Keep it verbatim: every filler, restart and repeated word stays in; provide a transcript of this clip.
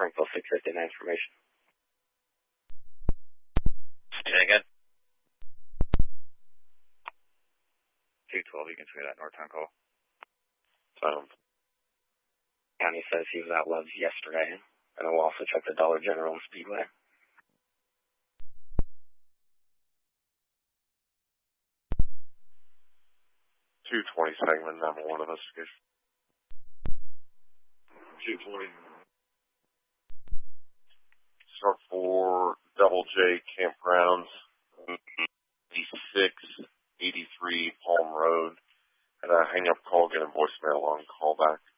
Springfield six fifty-nine information. Say that again. two twelve, you can see that Northtown call. Sound. County says he was at Love's yesterday, and we'll also check the Dollar General and Speedway. two twenty segment, number one investigation. two twenty. Start for Double J Campgrounds, eighty-six eighty-three Palm Road. And a hang up call, get a voicemail on callback.